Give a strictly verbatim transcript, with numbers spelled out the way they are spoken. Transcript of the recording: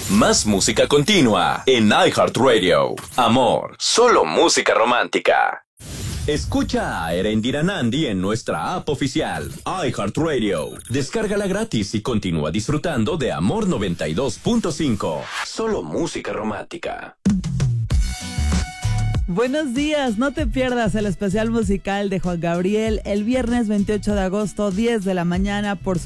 Más música continua en iHeartRadio. Amor, solo música romántica. Escucha a Erendira Nandi en nuestra app oficial, iHeartRadio. Descárgala gratis y continúa disfrutando de Amor noventa y dos punto cinco. Solo música romántica. Buenos días, no te pierdas el especial musical de Juan Gabriel el viernes veintiocho de agosto, diez de la mañana por